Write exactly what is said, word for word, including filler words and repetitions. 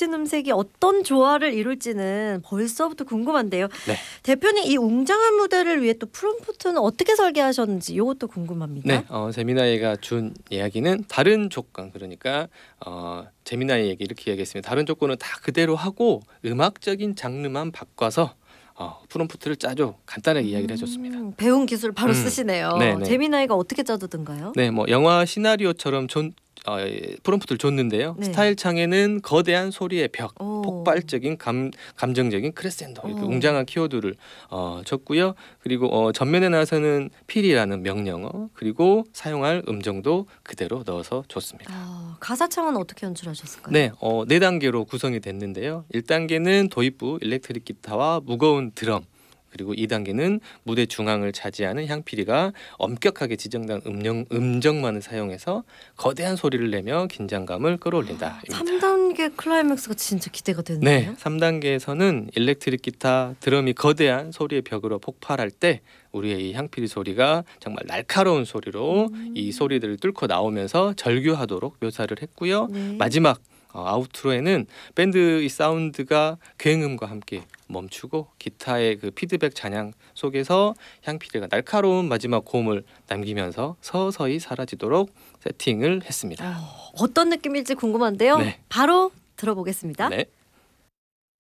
거친 음색이 어떤 조화를 이룰지는 벌써부터 궁금한데요. 네. 대표님 이 웅장한 무대를 위해 또 프롬프트는 어떻게 설계하셨는지 이것도 궁금합니다. 네, 어, 제미나이가 준 이야기는 다른 조건 그러니까 어, 제미나이에게 이렇게 이야기했습니다. 다른 조건은 다 그대로 하고 음악적인 장르만 바꿔서 어, 프롬프트를 짜줘 간단하게 음, 이야기를 해줬습니다. 배운 기술 바로 음, 쓰시네요. 네네. 제미나이가 어떻게 짜두던가요? 네, 뭐 영화 시나리오처럼 존, 어, 예, 프롬프트를 줬는데요. 네. 스타일 창에는 거대한 소리의 벽, 오. 폭발적인 감, 감정적인 크레센도, 이렇게 오. 웅장한 키워드를 어, 줬고요. 그리고 어, 전면에 나서는 필이라는 명령어 그리고 사용할 음정도 그대로 넣어서 줬습니다. 아, 가사창은 어떻게 연출하셨을까요? 네, 어, 네 단계로 구성이 됐는데요. 일 단계는 도입부 일렉트릭 기타와 무거운 드럼 그리고 이 단계는 무대 중앙을 차지하는 향피리가 엄격하게 지정된 음정, 음정만을 사용해서 거대한 소리를 내며 긴장감을 끌어올린다. 삼 단계 클라이맥스가 진짜 기대가 네, 되는데요. 삼 단계에서는 일렉트릭 기타 드럼이 거대한 소리의 벽으로 폭발할 때 우리의 이 향피리 소리가 정말 날카로운 소리로 음. 이 소리들을 뚫고 나오면서 절규하도록 묘사를 했고요. 네. 마지막 어, 아우트로에는 밴드의 사운드가 굉음과 함께 멈추고 기타의 그 피드백 잔향 속에서 향피리가 날카로운 마지막 고음을 남기면서 서서히 사라지도록 세팅을 했습니다. 어, 어떤 느낌일지 궁금한데요. 네. 바로 들어보겠습니다. 네.